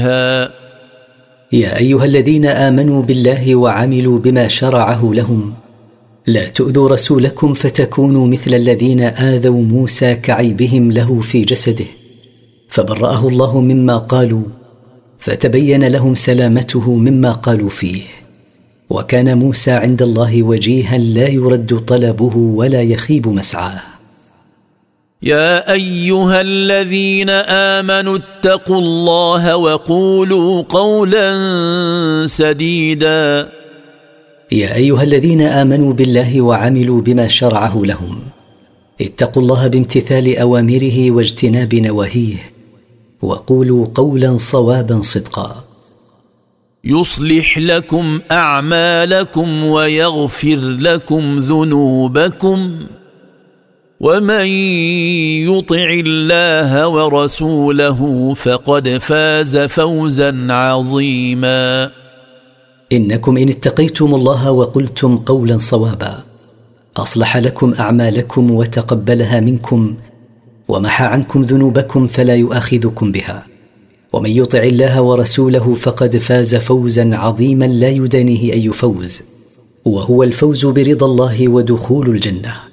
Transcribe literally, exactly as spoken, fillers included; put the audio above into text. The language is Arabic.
يا أيها الذين آمنوا بالله وعملوا بما شرعه لهم لا تؤذوا رسولكم فتكونوا مثل الذين آذوا موسى كعيبهم له في جسده، فبرأه الله مما قالوا، فتبين لهم سلامته مما قالوا فيه، وكان موسى عند الله وجيها لا يرد طلبه ولا يخيب مسعاه. يا أيها الذين آمنوا اتقوا الله وقولوا قولا سديدا. يا أيها الذين آمنوا بالله وعملوا بما شرعه لهم اتقوا الله بامتثال أوامره واجتناب نواهيه، وقولوا قولا صوابا صدقا. يصلح لكم أعمالكم ويغفر لكم ذنوبكم، ومن يطع الله ورسوله فقد فاز فوزا عظيما. إنكم إن اتقيتم الله وقلتم قولا صوابا أصلح لكم أعمالكم وتقبلها منكم ومحى عنكم ذنوبكم فلا يؤاخذكم بها، ومن يطع الله ورسوله فقد فاز فوزا عظيما لا يدانيه أي فوز، وهو الفوز برضا الله ودخول الجنة.